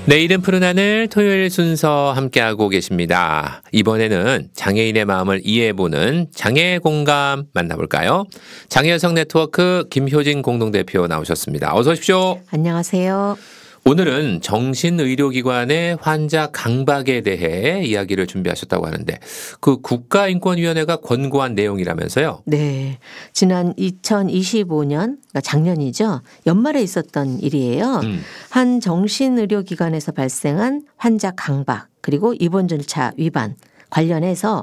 내일은 푸른 하늘 토요일 순서 함께하고 계십니다. 이번에는 장애인의 마음을 이해해보는 장애 공감 만나볼까요? 장애여성 네트워크 김효진 공동대표 나오셨습니다. 어서 오십시오. 안녕하세요. 오늘은 정신의료기관의 환자 강박에 대해 이야기를 준비하셨다고 하는데 그 국가인권위원회가 권고한 내용이라면서요? 네. 지난 2025년, 그러니까 작년이죠. 연말에 있었던 일이에요. 한 정신의료기관에서 발생한 환자 강박 그리고 입원 절차 위반 관련해서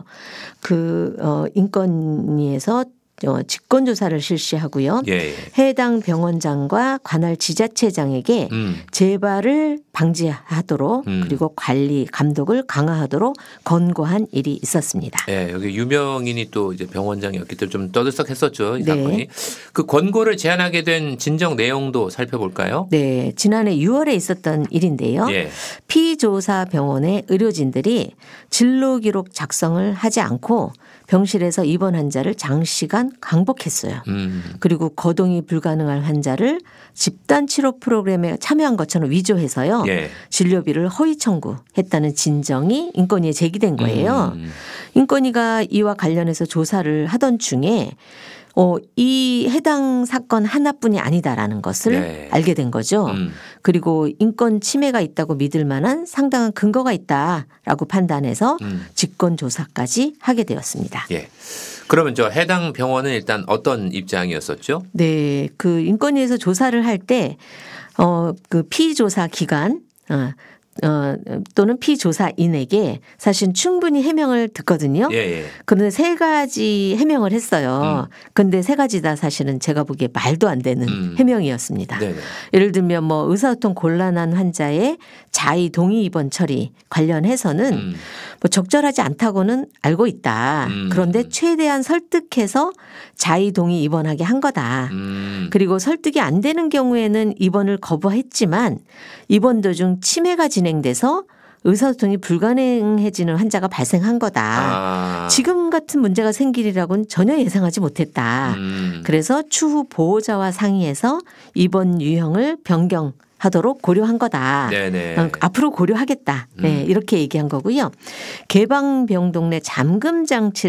인권위에서 직권조사를 실시하고요. 예. 해당 병원장과 관할 지자체장에게 재발을 방지하도록 그리고 관리 감독을 강화하도록 권고한 일이 있었습니다. 네, 여기 유명인이 또 이제 병원장이었기 때문에 좀 떠들썩했었죠, 이 네. 사건이. 그 권고를 제안하게 된 진정 내용도 살펴볼까요? 네, 지난해 6월에 있었던 일인데요. 예. 피조사 병원의 의료진들이 진로 기록 작성을 하지 않고 병실에서 입원 환자를 장시간 강복했어요. 그리고 거동이 불가능한 환자를 집단 치료 프로그램에 참여한 것처럼 위조해서요. 예. 진료비를 허위 청구했다는 진정이 인권위에 제기된 거예요. 인권위가 이와 관련해서 조사를 하던 중에 이 해당 사건 하나뿐이 아니다라는 것을 네. 알게 된 거죠. 그리고 인권 침해가 있다고 믿을 만한 상당한 근거가 있다라고 판단해서 직권조사까지 하게 되었습니다. 예. 그러면 저 해당 병원은 일단 어떤 입장이었었죠? 네, 그 인권위에서 조사를 할 때 그 피조사 기관 또는 피조사인에게 사실 충분히 해명을 듣거든요. 예. 그런데 세 가지 해명을 했어요. 그런데 세 가지 다 사실은 제가 보기에 말도 안 되는 해명이었습니다. 네네. 예를 들면 뭐 의사소통 곤란한 환자의 자의 동의 입원 처리 관련해서는 뭐 적절하지 않다고는 알고 있다. 그런데 최대한 설득해서 자의 동의 입원하게 한 거다. 그리고 설득이 안 되는 경우에는 입원을 거부했지만 입원 도중 치매가 진행돼서 의사소통이 불가능해지는 환자가 발생한 거다. 지금 같은 문제가 생기리라고는 전혀 예상하지 못했다. 그래서 추후 보호자와 상의해서 입원 유형을 변경하도록 고려한 거다. 네네. 앞으로 고려하겠다. 네, 이렇게 얘기한 거고요. 개방병동 내 잠금 장치